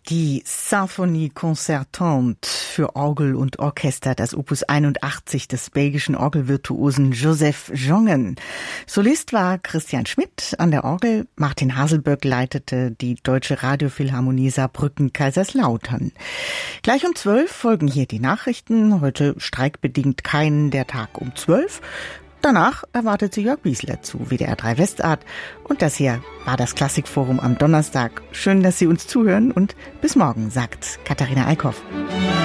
Die Symphonie concertante für Orgel und Orchester, das Opus 81 des belgischen Orgelvirtuosen Joseph Jongen. Solist war Christian Schmidt an der Orgel, Martin Haselböck leitete die Deutsche Radiophilharmonie Saarbrücken-Kaiserslautern. Gleich um 12 folgen hier die Nachrichten, heute streikbedingt kein der Tag um 12. Danach erwartet sie Jörg Biesler zu WDR 3 Westart. Und das hier war das Klassikforum am Donnerstag. Schön, dass Sie uns zuhören und bis morgen, sagt Katharina Eickhoff.